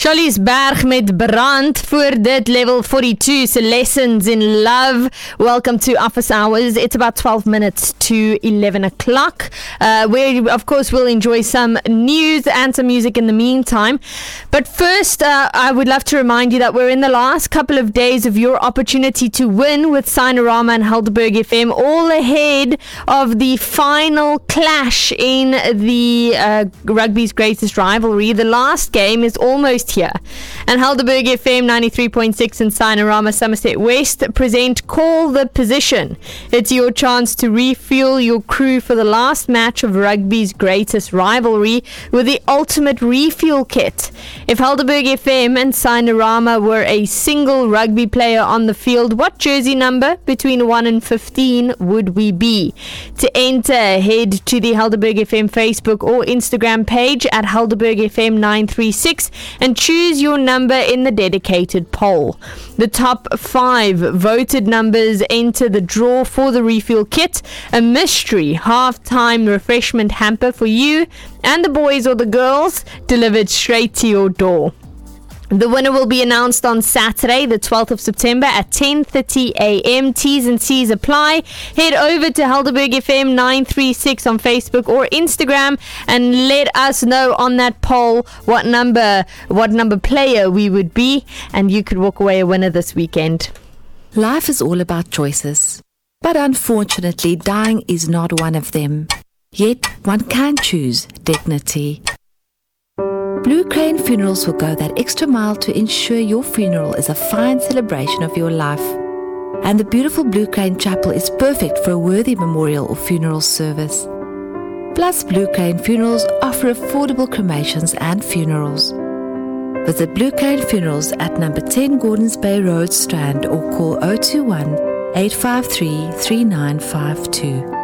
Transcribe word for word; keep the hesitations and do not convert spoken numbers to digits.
Charlies Berg met Brand voor dit level forty-two, so Lessons in Love. Welcome to Office Hours. It's about twelve minutes to eleven o'clock, uh, where of course we'll enjoy some news and some music in the meantime. But first, uh, I would love to remind you that we're in the last couple of days of your opportunity to win with Sinorama and Helderberg F M, all ahead of the final clash in the uh, rugby's greatest rivalry. The last game is almost here, and Helderberg F M ninety-three point six and Sinorama Somerset West present Call the Position. It's your chance to refuel your crew for the last match of rugby's greatest rivalry with the ultimate refuel kit. If Helderberg F M and Sinorama were a single rugby player on the field, what jersey number between one and fifteen would we be? To enter, head to the Helderberg F M Facebook or Instagram page at Helderberg F M nine three six and choose your number in the dedicated poll. The top five voted numbers enter the draw for the refuel kit, a mystery half-time refreshment hamper for you and the boys or the girls, delivered straight to your door. The winner will be announced on Saturday, the twelfth of September at ten thirty a.m. T's and C's apply. Head over to Helderberg F M nine three six on Facebook or Instagram and let us know on that poll what number, what number player we would be, and you could walk away a winner this weekend. Life is all about choices, but unfortunately, dying is not one of them. Yet, one can choose dignity. Blue Crane Funerals will go that extra mile to ensure your funeral is a fine celebration of your life. And the beautiful Blue Crane Chapel is perfect for a worthy memorial or funeral service. Plus, Blue Crane Funerals offer affordable cremations and funerals. Visit Blue Crane Funerals at number ten Gordons Bay Road, Strand, or call oh two one, eight five three, three nine five two.